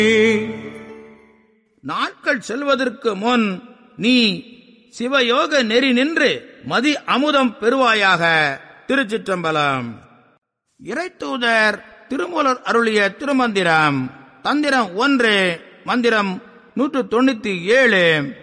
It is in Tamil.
நாட்கள் செல்வதற்கு முன் நீ சிவயோக நெறி நின்று மதி அமுதம் பெறுவாயாக. திருச்சிற்றம்பலம். இறைத்தூதர் திருமூலர் அருளிய திருமந்திரம். தந்திரம் 1, மந்திரம் 197.